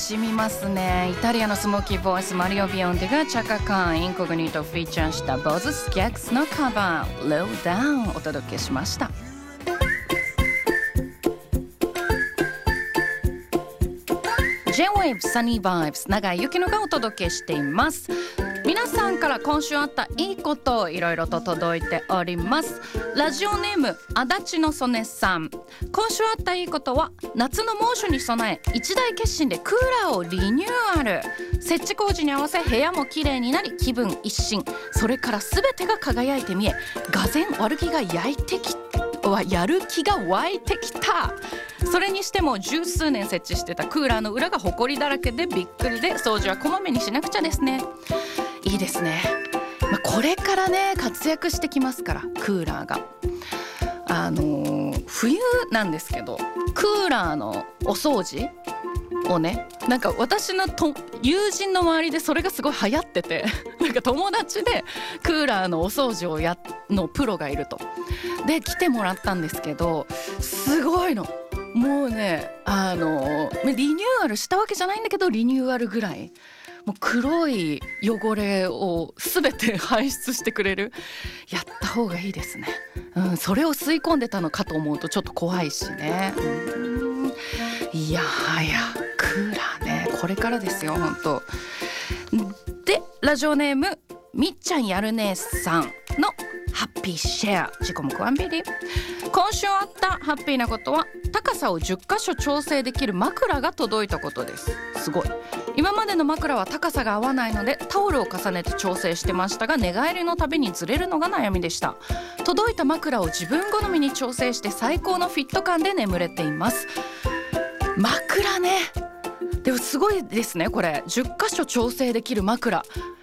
しみますね。イタリアのスモーキーボイスマリオ・ビオンテがチャカカンインコグニートをフィーチャーしたボズスキャックスのカバー Low Down お届けしました。J-Wave Sunny Vibes 長井ゆきのがお届けしています。皆さんから今週あったいいことをいろいろと届いております。ラジオネーム足立の曽根さん、今週あったいいことは夏の猛暑に備え一大決心でクーラーをリニューアル、設置工事に合わせ部屋もきれいになり気分一新、それから全てが輝いて見えがぜんやる気が湧いてきた。それにしても十数年設置してたクーラーの裏がホコリだらけでびっくりで掃除はこまめにしなくちゃですね。いいですね、これからね活躍してきますからクーラーが。冬なんですけどクーラーのお掃除をね、なんか私の友人の周りでそれがすごい流行っててなんか友達でクーラーのお掃除をのプロがいるとで来てもらったんですけど、すごいのもうねリニューアルしたわけじゃないんだけどリニューアルぐらいもう黒い汚れを全て排出してくれる。やった方がいいですね、それを吸い込んでたのかと思うとちょっと怖いしね。いやはやクーラーねこれからですよ本当で。ラジオネームみっちゃんやる姉さんのハッピーシェア自己もワンビリ。今週あったハッピーなことは高さを10箇所調整できる枕が届いたことです。すごい。今までの枕は高さが合わないのでタオルを重ねて調整してましたが寝返りのたびにずれるのが悩みでした。届いた枕を自分好みに調整して最高のフィット感で眠れています。枕ね、でもすごいですねこれ10箇所調整できる枕。